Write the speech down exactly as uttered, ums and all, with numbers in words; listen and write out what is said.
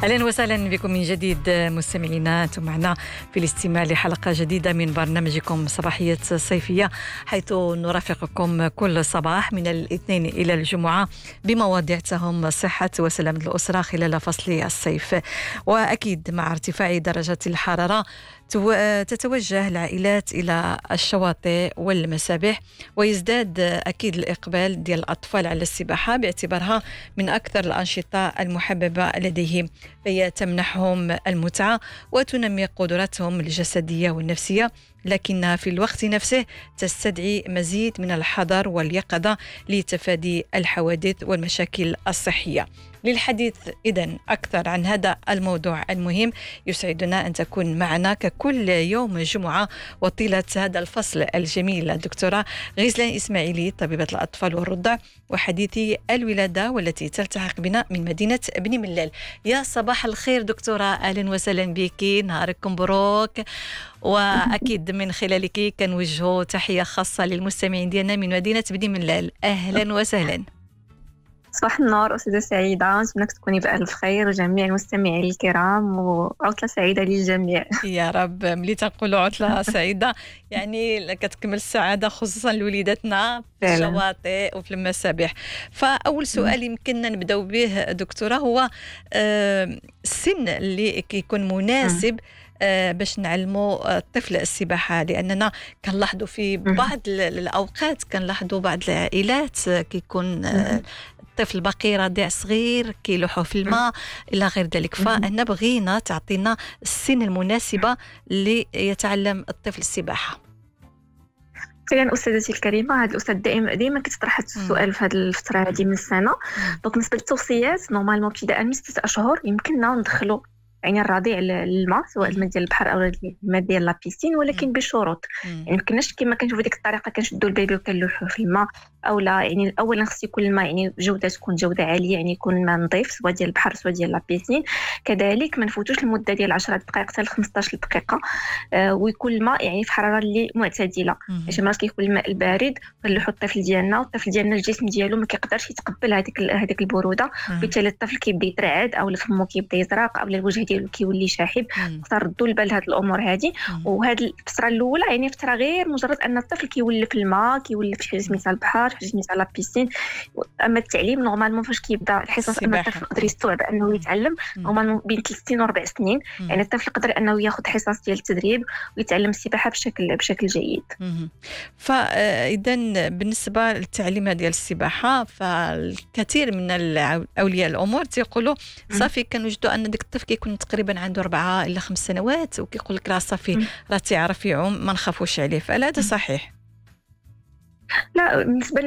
أهلا وسهلا بكم من جديد مستمعينا، أنتم معنا في الاستماع لحلقة جديدة من برنامجكم صباحية صيفية، حيث نرافقكم كل صباح من الاثنين إلى الجمعة بمواضيع تهم صحة وسلامة الأسرة خلال فصل الصيف. وأكيد مع ارتفاع درجة الحرارة تتوجه العائلات إلى الشواطئ والمسابح، ويزداد أكيد الإقبال ديال الأطفال على السباحة باعتبارها من أكثر الأنشطة المحببة لديهم، فهي تمنحهم المتعة وتنمي قدراتهم الجسدية والنفسية، لكنها في الوقت نفسه تستدعي مزيد من الحذر واليقظة لتفادي الحوادث والمشاكل الصحية. للحديث إذن أكثر عن هذا الموضوع المهم، يسعدنا أن تكون معنا ككل يوم جمعة وطيلة هذا الفصل الجميل الدكتورة غزلان إسماعيلي، طبيبة الأطفال والرضع وحديثي الولادة، والتي تلتحق بنا من مدينة بني ملال. يا صباح الخير دكتورة، أهلا وسهلا بك، نهارك مبروك. وأكيد من خلالك كنوجهوا تحية خاصة للمستمعين ديالنا من مدينة بني ملال، أهلا وسهلا. صباح النور أستاذة سعيدة، نتمنى تكوني بألف خير وجميع المستمعين الكرام، وعطلة سعيدة للجميع يا رب. ملي تنقولوا عطلة سعيدة يعني كتكمل السعادة، خصوصا لوليداتنا في الشواطئ وفي المسابح. فأول سؤال يمكننا نبداو به دكتورة هو السن اللي كيكون مناسب باش نعلموا الطفل السباحة، لأننا كنلاحظوا في بعض الأوقات كنلاحظوا بعض العائلات كيكون الطفل باقي رضيع صغير كيلوحوا في الماء إلى غير ذلك، فأنا بغينا تعطينا السن المناسبة ليتعلم الطفل السباحة. فعلا أستاذتي الكريمة، هذا الأستاذ دائما دائما كتطرح هذا السؤال في هذه الفترة هذه من السنة. دونك بالنسبة للتوصيات نورمالمون ابتداء من ستة أشهر يمكننا ندخلوا يعني الرضيع للماء، سواء الماء ديال البحر او الماء ديال لابيسين، ولكن بشروط. يعني ما كناش كما كنشوفوا ديك الطريقه كنشدوا البيبي وكنلوحوه في الماء او لا. يعني اولا خص يكون الماء يعني جوده تكون جوده عاليه، يعني يكون ماء نظيف سواء ديال البحر سواء ديال لابيسين. كذلك ما نفوتوش المده ديال عشرة دقائق حتى ل خمسطاش دقيقه، آه ويكون الماء يعني في حراره اللي معتدله. باش مرات كيكون الماء البارد كنلوحوا الطفل ديالنا، والطفل ديالنا الجسم ديالو ما كيقدرش يتقبل هذيك هذيك البروده، بالتالي الطفل كيبدا يترعد او فمو كيبدا يزرق او الوجه ديالو كيولي شاحب. تردوا البال هاد الامور هذه. وهاد الفتره الاولى يعني فتره غير مجرد ان الطفل كيولف الماء، كيولف شي حاجه سميتها البحر، شي حاجه سميتها لابيسين. اما التعليم نورمالمون فاش كيبدا الحصص ان الطفل يقدر يستوعب انه يتعلم نورمالمون بين ثلاث سنين واربع سنين. مم. يعني الطفل يقدر انه ياخذ حصص ديال التدريب ويتعلم السباحه بشكل بشكل جيد. فاذا بالنسبه للتعليم ديال السباحه، فالكثير من اولياء الامور تيقولوا صافي كنوجدوا ان ديك الطفل كيكون تقريبا عنده أربعة إلى خمس سنوات وكيقول لك راه صافي راه تيعرف يعوم، ما نخافوش عليه، فهل هذا صحيح؟ لا، بالنسبه